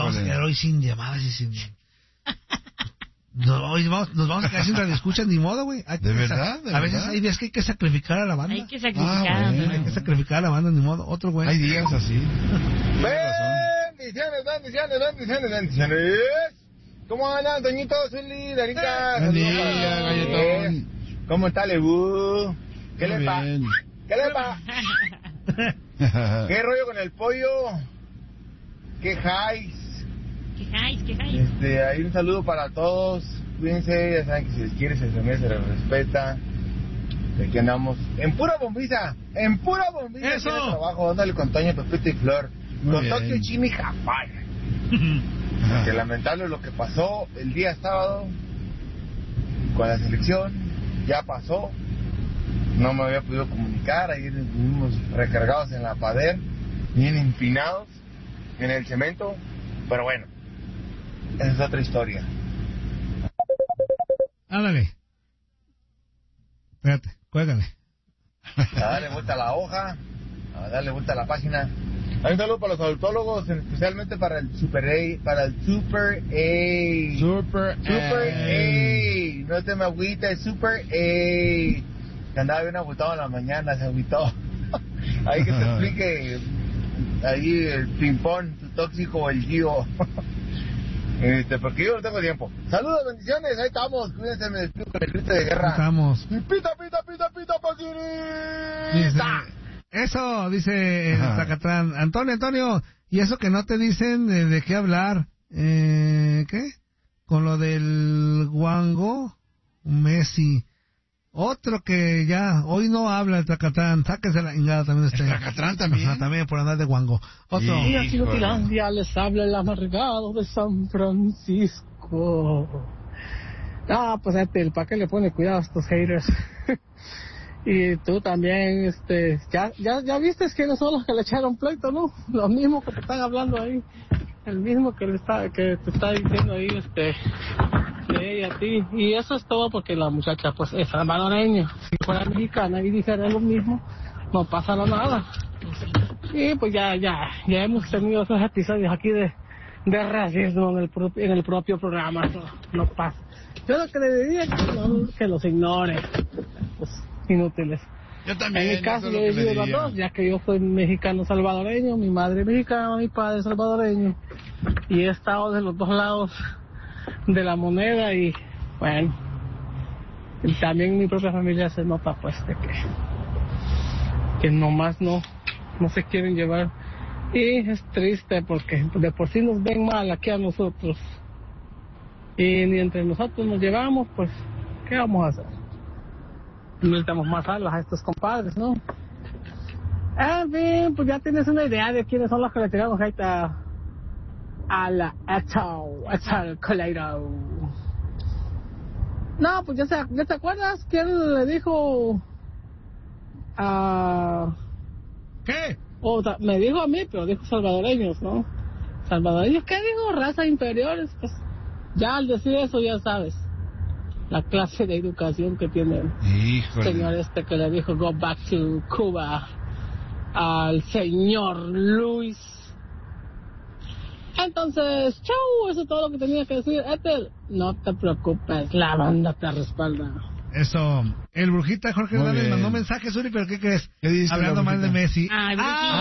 vamos a quedar hoy sin llamadas y sin... No, hoy nos vamos a quedar sin radioescuchas, ni modo, güey. ¿De verdad? A veces hay días que hay que sacrificar a la banda. Hay que sacrificar. Hay que sacrificar a la banda, ni modo. Otro güey. Hay días así. Bendiciones. ¿Cómo andan, Toñito, Zuli, Darita? Buen día, galletón. ¿Cómo está, Lebu? ¿Qué Muy le pasa? bien. ¿Qué le pasa? ¿Qué rollo con el pollo? ¿Qué highs? ¿Qué hay? Ahí un saludo para todos. Cuídense, ya saben que si les quiere, se les respeta. De aquí andamos en pura bombiza. ¡Eso! Aquí en el trabajo, dándole con Toño, Pepito y Flor. Muy Con bien. Tokio, Chimi y Japón. Que lamentable lo que pasó el día sábado con la selección. Ya pasó. No me había podido comunicar. Ayer estuvimos recargados en la pader, bien empinados en el cemento. Pero bueno, esa es otra historia. Ándale. Espérate, cuélgale. A darle vuelta a la hoja, a darle vuelta a la página. Hay un saludo para los odontólogos, especialmente para el Super A, Super A. No te me agüites, Super A. Que andaba bien agüitado en la mañana, se agüitó. Ahí que te explique ahí el ping-pong, tu tóxico, el Gio. Porque yo no tengo tiempo. Saludos, bendiciones, ahí estamos. Cuídense, me despido con el grito de guerra. Estamos. Pita, Paquirita. Eso, dice el Zacatrán. Antonio, y eso que no te dicen de qué hablar. ¿Qué? Con lo del Guango, Messi. Otro que ya, hoy no habla el Zacatrán. Sáquese la ingada también ¿El Zacatrán también? Ajá, también por andar de Guango. Otro. Y aquí en Utilandia les habla el amargado de San Francisco. Pues el pa' que le pone cuidado a estos haters. Y tú también, ya viste quiénes son los que le echaron pleito, ¿no? Los mismos que te están hablando ahí. El mismo que te está diciendo ahí, de ella a ti. Y eso es todo porque la muchacha, pues, es salvadoreña. Si fuera mexicana y dijera lo mismo, no pasa nada. Y pues ya hemos tenido esos episodios aquí de racismo en el propio programa. No pasa. Yo lo que le diría es que los ignore. Pues, inútiles. Yo también. En mi caso yo he vivido las dos, ya que yo soy mexicano salvadoreño, mi madre mexicana, mi padre salvadoreño, y he estado de los dos lados de la moneda y bueno, y también mi propia familia se nota pues de que nomás no se quieren llevar, y es triste porque de por sí nos ven mal aquí a nosotros y ni entre nosotros nos llevamos, pues ¿qué vamos a hacer? Necesitamos más alas a estos compadres, ¿no? En fin, pues ya tienes una idea de quiénes son los que le tiramos hate a la Echal Coleiro. No, pues ya te acuerdas quién le dijo a... ¿Qué? Me dijo a mí, pero dijo salvadoreños, ¿no? Salvadoreños, ¿qué dijo? Raza inferiores, pues ya al decir eso ya sabes la clase de educación que tiene el señor que le dijo go back to Cuba al señor Luis. Entonces, chau, eso es todo lo que tenía que decir. Ethel, no te preocupes, la banda te respalda. Eso, el Brujita Jorge Hernández mandó mensajes, Uri, pero ¿qué crees? ¿Qué dice hablando mal de Messi. Ay, Brujita.